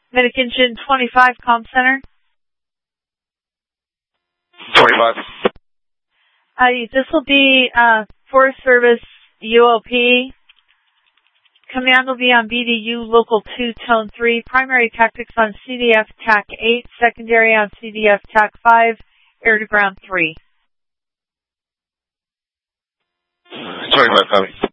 Medic Engine 25, Comm Center. 25. This will be Forest Service UOP. Command will be on BDU Local 2, Tone 3. Primary tactics on CDF TAC 8. Secondary on CDF TAC 5. Air to ground 3. 25, copy.